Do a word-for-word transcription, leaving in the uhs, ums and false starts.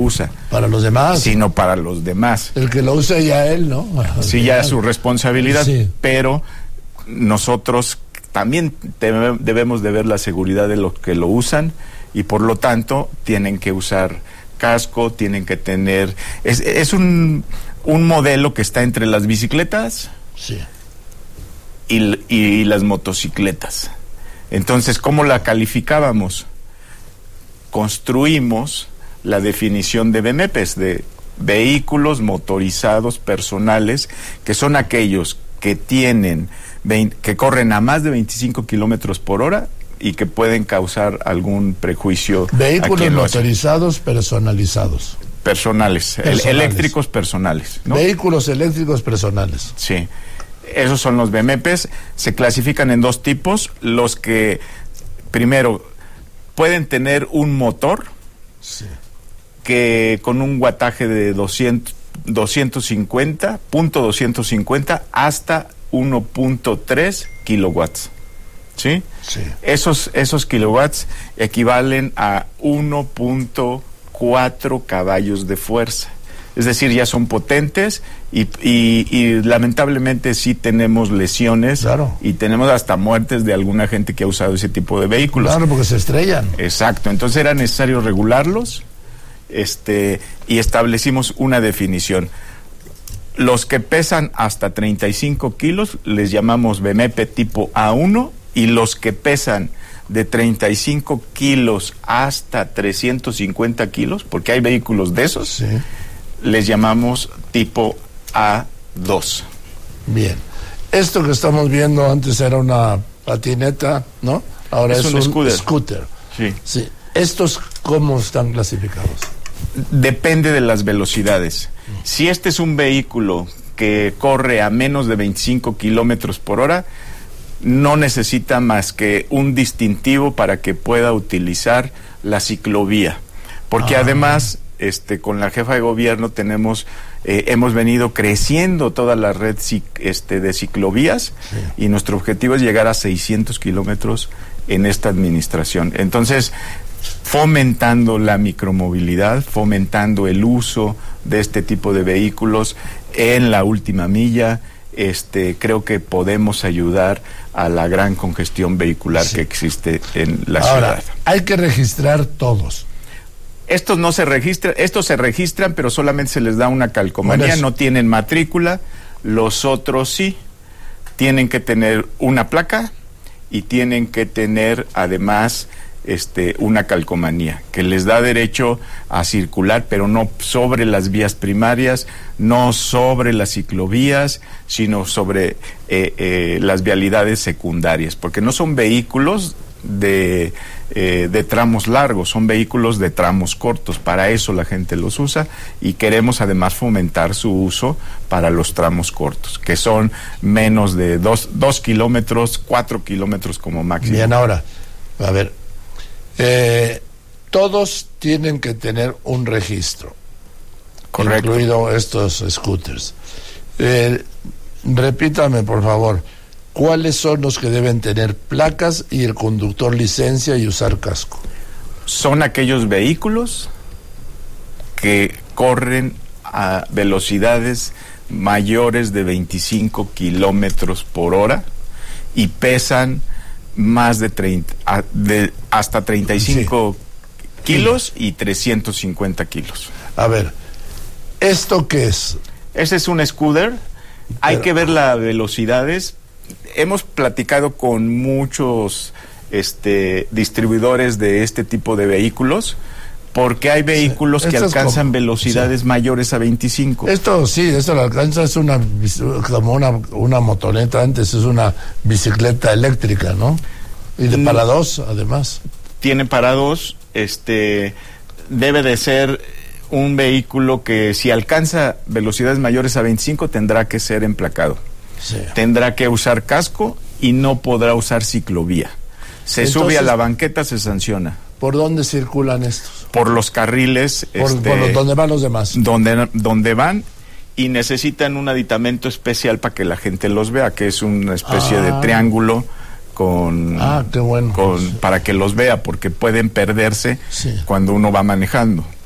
usa. Para los demás. Sino para los demás. El que lo usa ya él, ¿no? Sí, ya es su responsabilidad, sí. Pero nosotros también debemos de ver la seguridad de los que lo usan y por lo tanto tienen que usar casco, tienen que tener... Es, es un, un modelo que está entre las bicicletas sí. y, y las motocicletas. Entonces, ¿cómo la calificábamos? Construimos la definición de B M P s, de vehículos motorizados personales, que son aquellos que tienen, que corren a más de veinticinco kilómetros por hora y que pueden causar algún prejuicio. Vehículos motorizados personalizados. Personales, personales. El, eléctricos personales, ¿no? Vehículos eléctricos personales. Sí. Esos son los B M P s. Se clasifican en dos tipos. Los que, primero, pueden tener un motor sí. que con un wattaje de doscientos, doscientos cincuenta, punto doscientos cincuenta hasta uno punto tres kilowatts. ¿Sí? Sí. Esos, esos kilowatts equivalen a uno punto cuatro caballos de fuerza. Es decir, ya son potentes y, y, y lamentablemente sí tenemos lesiones claro. y tenemos hasta muertes de alguna gente que ha usado ese tipo de vehículos. Claro, porque se estrellan. Exacto, entonces era necesario regularlos este, y establecimos una definición. Los que pesan hasta treinta y cinco kilos les llamamos B M P tipo A uno y los que pesan de treinta y cinco kilos hasta trescientos cincuenta kilos, porque hay vehículos de esos, sí. les llamamos tipo A dos. Bien. Esto que estamos viendo antes era una patineta, ¿no? Ahora es, es un, un scooter. scooter. Sí. Sí. ¿Estos cómo están clasificados? Depende de las velocidades. Si este es un vehículo que corre a menos de veinticinco kilómetros por hora, no necesita más que un distintivo para que pueda utilizar la ciclovía. Porque ah. además, este, con la jefa de gobierno tenemos, eh, hemos venido creciendo toda la red este, de ciclovías sí. y nuestro objetivo es llegar a seiscientos kilómetros en esta administración. Entonces, fomentando la micromovilidad, fomentando el uso de este tipo de vehículos en la última milla, este, creo que podemos ayudar a la gran congestión vehicular sí. que existe en la Ahora, ciudad. Hay que registrar todos. Estos no se registran, estos se registran, pero solamente se les da una calcomanía, bueno, no tienen matrícula. Los otros sí, tienen que tener una placa y tienen que tener además este, una calcomanía que les da derecho a circular, pero no sobre las vías primarias, no sobre las ciclovías, sino sobre eh, eh, las vialidades secundarias, porque no son vehículos de, eh, de tramos largos, son vehículos de tramos cortos. Para eso la gente los usa y queremos además fomentar su uso para los tramos cortos, que son menos de dos, dos kilómetros, cuatro kilómetros como máximo. Bien, ahora, a ver, eh, todos tienen que tener un registro. Correcto. Incluido estos scooters. Eh, repítame, por favor, ¿cuáles son los que deben tener placas y el conductor licencia y usar casco? Son aquellos vehículos que corren a velocidades mayores de veinticinco kilómetros por hora y pesan más de treinta, de, hasta treinta y cinco sí. kilos y trescientos cincuenta kilos. A ver, ¿esto qué es? Ese es un scooter. Hay Pero... que ver las velocidades. Hemos platicado con muchos este, distribuidores de este tipo de vehículos, porque hay vehículos sí, que alcanzan como, velocidades sí. mayores a veinticinco. Esto sí, esto lo alcanza, es una como una, una motoneta antes, es una bicicleta eléctrica, ¿no? Y de para dos, además. Tiene para dos, este, debe de ser un vehículo que si alcanza velocidades mayores a veinticinco tendrá que ser emplacado. Sí. Tendrá que usar casco y no podrá usar ciclovía. Se Entonces, sube a la banqueta, se sanciona. ¿Por dónde circulan estos? Por los carriles. Por, este, por los, donde van los demás. Donde, donde van y necesitan un aditamento especial para que la gente los vea, que es una especie ah. de triángulo con, ah, qué bueno. con para que los vea, porque pueden perderse sí. cuando uno va manejando.